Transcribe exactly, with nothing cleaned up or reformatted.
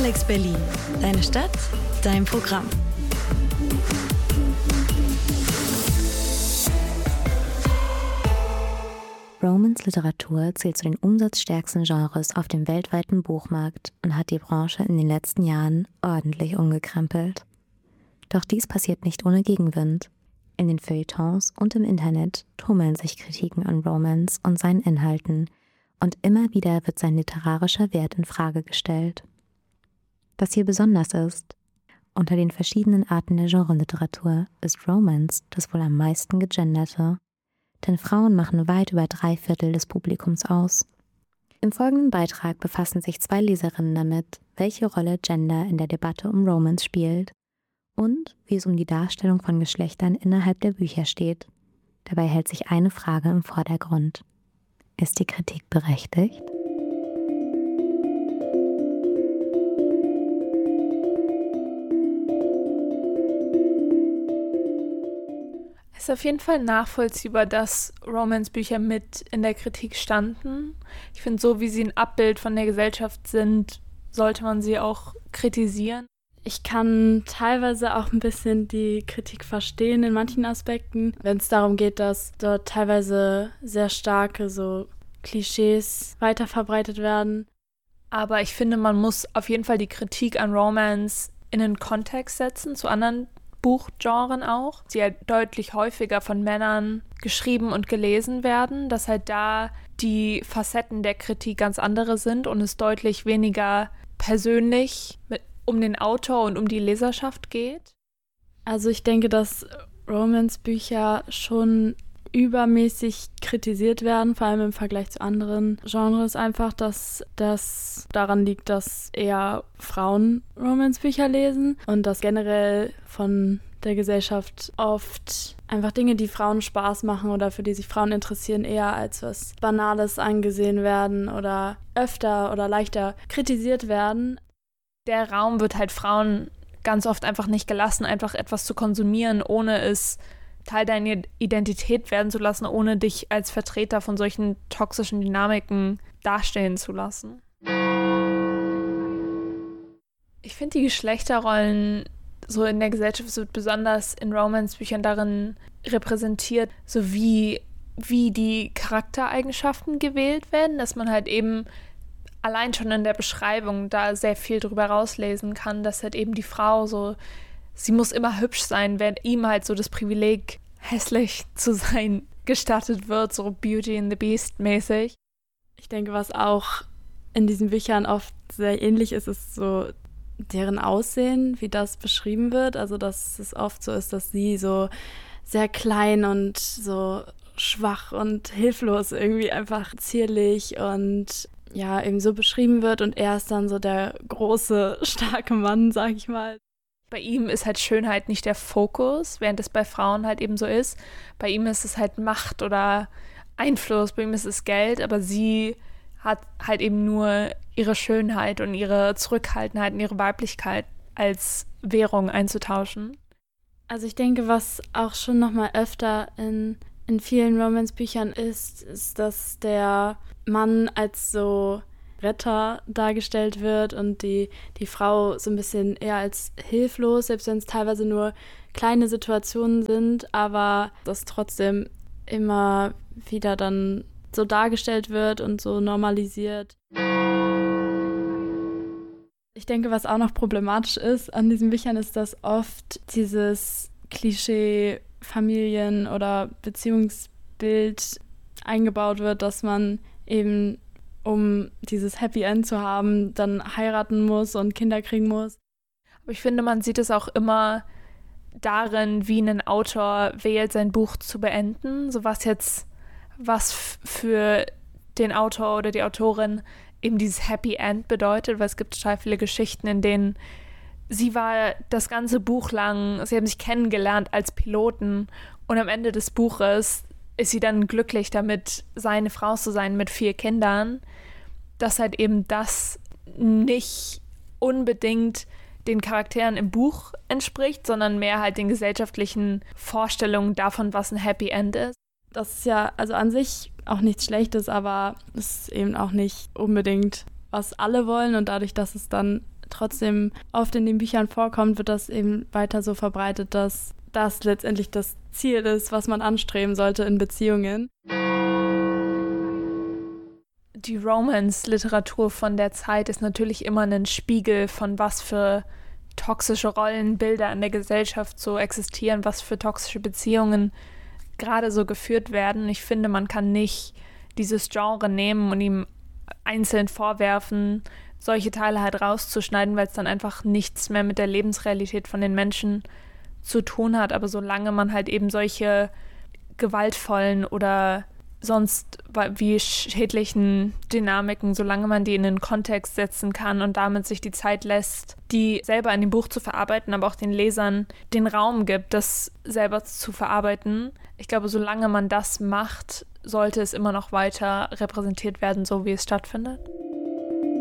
Alex Berlin. Deine Stadt, dein Programm. Romance-Literatur zählt zu den umsatzstärksten Genres auf dem weltweiten Buchmarkt und hat die Branche in den letzten Jahren ordentlich umgekrempelt. Doch dies passiert nicht ohne Gegenwind. In den Feuilletons und im Internet tummeln sich Kritiken an Romance und seinen Inhalten und immer wieder wird sein literarischer Wert in Frage gestellt. Was hier besonders ist: Unter den verschiedenen Arten der Genreliteratur ist Romance das wohl am meisten gegenderte, denn Frauen machen weit über drei Viertel des Publikums aus. Im folgenden Beitrag befassen sich zwei Leserinnen damit, welche Rolle Gender in der Debatte um Romance spielt und wie es um die Darstellung von Geschlechtern innerhalb der Bücher steht. Dabei hält sich eine Frage im Vordergrund: Ist die Kritik berechtigt? Es ist auf jeden Fall nachvollziehbar, dass Romance-Bücher mit in der Kritik standen. Ich finde, so wie sie ein Abbild von der Gesellschaft sind, sollte man sie auch kritisieren. Ich kann teilweise auch ein bisschen die Kritik verstehen in manchen Aspekten, wenn es darum geht, dass dort teilweise sehr starke so Klischees weiterverbreitet werden. Aber ich finde, man muss auf jeden Fall die Kritik an Romance in einen Kontext setzen, zu anderen Buchgenren auch, die ja deutlich häufiger von Männern geschrieben und gelesen werden, dass halt da die Facetten der Kritik ganz andere sind und es deutlich weniger persönlich mit, um den Autor und um die Leserschaft geht. Also ich denke, dass Romance-Bücher schon übermäßig kritisiert werden, vor allem im Vergleich zu anderen Genres einfach, dass das daran liegt, dass eher Frauen Romance-Bücher lesen und dass generell von der Gesellschaft oft einfach Dinge, die Frauen Spaß machen oder für die sich Frauen interessieren, eher als was Banales angesehen werden oder öfter oder leichter kritisiert werden. Der Raum wird halt Frauen ganz oft einfach nicht gelassen, einfach etwas zu konsumieren, ohne es Teil deiner Identität werden zu lassen, ohne dich als Vertreter von solchen toxischen Dynamiken darstellen zu lassen. Ich finde, die Geschlechterrollen so in der Gesellschaft wird besonders in Romance-Büchern darin repräsentiert, so wie, wie die Charaktereigenschaften gewählt werden, dass man halt eben allein schon in der Beschreibung da sehr viel drüber rauslesen kann, dass halt eben die Frau so, sie muss immer hübsch sein, während ihm halt so das Privileg, hässlich zu sein, gestattet wird, so Beauty and the Beast mäßig. Ich denke, was auch in diesen Büchern oft sehr ähnlich ist, ist so deren Aussehen, wie das beschrieben wird. Also, dass es oft so ist, dass sie so sehr klein und so schwach und hilflos irgendwie einfach zierlich und ja, eben so beschrieben wird und er ist dann so der große, starke Mann, sag ich mal. Bei ihm ist halt Schönheit nicht der Fokus, während es bei Frauen halt eben so ist. Bei ihm ist es halt Macht oder Einfluss, bei ihm ist es Geld, aber sie hat halt eben nur ihre Schönheit und ihre Zurückhaltenheit und ihre Weiblichkeit als Währung einzutauschen. Also ich denke, was auch schon nochmal öfter in, in vielen Romance-Büchern ist, ist, dass der Mann als so Retter dargestellt wird und die, die Frau so ein bisschen eher als hilflos, selbst wenn es teilweise nur kleine Situationen sind, aber das trotzdem immer wieder dann so dargestellt wird und so normalisiert. Ich denke, was auch noch problematisch ist an diesen Büchern, ist, dass oft dieses Klischee Familien- oder Beziehungsbild eingebaut wird, dass man eben, um dieses Happy End zu haben, dann heiraten muss und Kinder kriegen muss. Aber ich finde, man sieht es auch immer darin, wie ein Autor wählt, sein Buch zu beenden. So was jetzt, was f- für den Autor oder die Autorin eben dieses Happy End bedeutet, weil es gibt total viele Geschichten, in denen sie war das ganze Buch lang, sie haben sich kennengelernt als Piloten und am Ende des Buches ist sie dann glücklich damit, seine Frau zu sein mit vier Kindern, dass halt eben das nicht unbedingt den Charakteren im Buch entspricht, sondern mehr halt den gesellschaftlichen Vorstellungen davon, was ein Happy End ist. Das ist ja also an sich auch nichts Schlechtes, aber es ist eben auch nicht unbedingt, was alle wollen und dadurch, dass es dann trotzdem oft in den Büchern vorkommt, wird das eben weiter so verbreitet, dass das letztendlich das Ziel ist, was man anstreben sollte in Beziehungen. Die Romance-Literatur von der Zeit ist natürlich immer ein Spiegel von was für toxische Rollenbilder in der Gesellschaft so existieren, was für toxische Beziehungen gerade so geführt werden. Ich finde, man kann nicht dieses Genre nehmen und ihm einzeln vorwerfen, solche Teile halt rauszuschneiden, weil es dann einfach nichts mehr mit der Lebensrealität von den Menschen zu tun hat. Aber solange man halt eben solche gewaltvollen oder sonst wie schädlichen Dynamiken, solange man die in den Kontext setzen kann und damit sich die Zeit lässt, die selber in dem Buch zu verarbeiten, aber auch den Lesern den Raum gibt, das selber zu verarbeiten. Ich glaube, solange man das macht, sollte es immer noch weiter repräsentiert werden, so wie es stattfindet.